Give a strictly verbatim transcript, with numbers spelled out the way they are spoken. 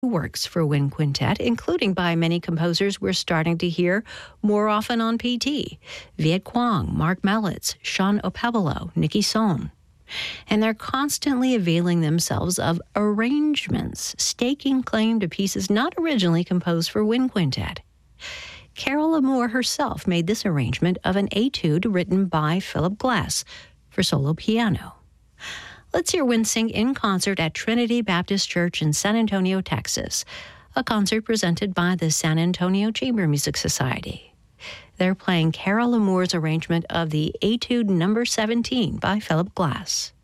works for wind quintet, including by many composers we're starting to hear more often on P T. Viet Quang, Mark Mellitz, Sean Opebolo, Nikki Sohn. And they're constantly availing themselves of arrangements, staking claim to pieces not originally composed for wind quintet. Carole Amour herself made this arrangement of an etude written by Philip Glass for solo piano. Let's hear WindSync in concert at Trinity Baptist Church in San Antonio, Texas, a concert presented by the San Antonio Chamber Music Society. They're playing Carole Amour's arrangement of the Etude Number seventeen by Philip Glass.